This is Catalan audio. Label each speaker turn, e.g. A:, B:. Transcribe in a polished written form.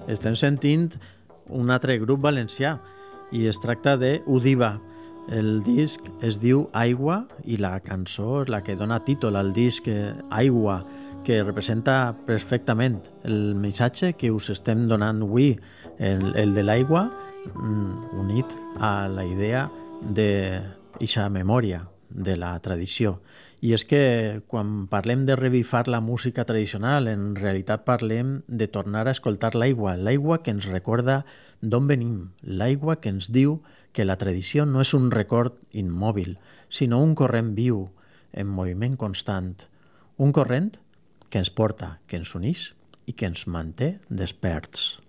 A: Estem sentint un altre grup valencià i es tracta de Udiva. El disc es diu Aigua i la cançó és la que dona títol al disc Aigua, que representa perfectament el missatge que us estem donant avui, el de l'aigua, unit a la idea d'eixa memòria de la tradició. I és que quan parlem de revifar la música tradicional, en realitat parlem de tornar a escoltar l'aigua que ens recorda d'on venim, l'aigua que ens diu que la tradició no és un record immòbil, sinó un corrent viu, en moviment constant, un corrent que ens porta, que ens uneix i que ens manté desperts.